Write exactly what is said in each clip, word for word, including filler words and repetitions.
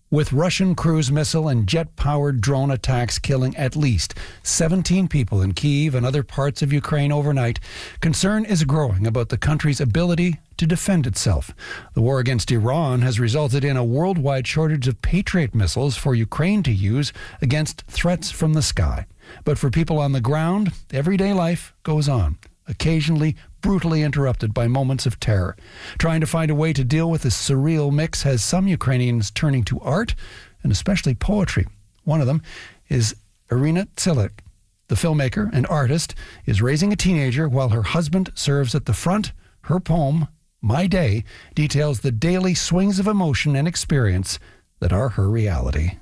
with Russian cruise missile and jet-powered drone attacks killing at least seventeen people in Kyiv and other parts of Ukraine overnight, concern is growing about the country's ability to defend itself. The war against Iran has resulted in a worldwide shortage of Patriot missiles for Ukraine to use against threats from the sky. But for people on the ground, everyday life goes on, occasionally brutally interrupted by moments of terror. Trying to find a way to deal with this surreal mix has some Ukrainians turning to art, and especially poetry. One of them is Irina Tsilik. The filmmaker and artist is raising a teenager while her husband serves at the front. Her poem, My Day, details the daily swings of emotion and experience that are her reality.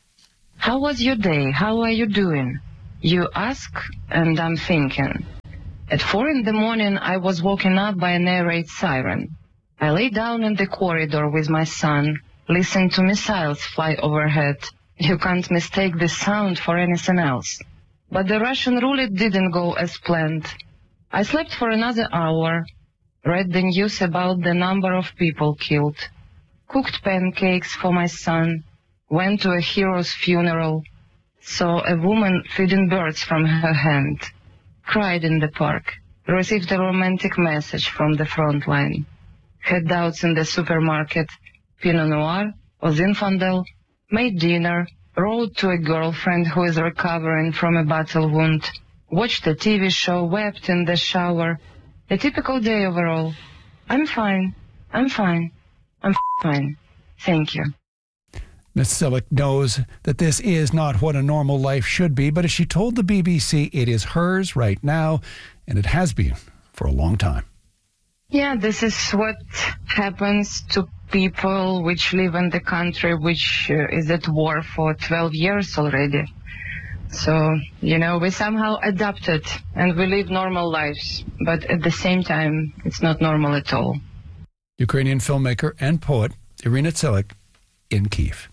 How was your day? How are you doing? You ask, and I'm thinking. At four in the morning, I was woken up by an air raid siren. I lay down in the corridor with my son, listened to missiles fly overhead. You can't mistake the sound for anything else. But the Russian roulette didn't go as planned. I slept for another hour, read the news about the number of people killed, cooked pancakes for my son, went to a hero's funeral, saw a woman feeding birds from her hand, cried in the park, received a romantic message from the front line, had doubts in the supermarket, Pinot Noir or Zinfandel, made dinner, wrote to a girlfriend who is recovering from a battle wound, watched a T V show, wept in the shower. A typical day overall. I'm fine. I'm fine. I'm fine. Thank you. Miss Tsilik knows that this is not what a normal life should be, but as she told the B B C, it is hers right now, and it has been for a long time. Yeah, this is what happens to people which live in the country which uh, is at war for twelve years already. So, you know, we somehow adapted and we live normal lives, but at the same time, it's not normal at all. Ukrainian filmmaker and poet Irina Tsilik in Kyiv.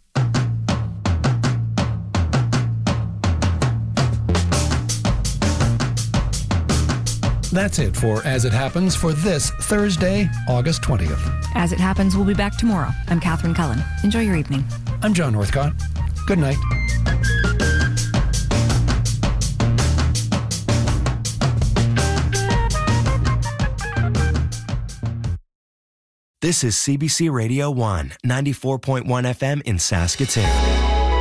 That's it for As It Happens for this Thursday, August twentieth. As It Happens, we'll be back tomorrow. I'm Catherine Cullen. Enjoy your evening. I'm John Northcott. Good night. This is C B C Radio one, ninety-four point one F M in Saskatoon.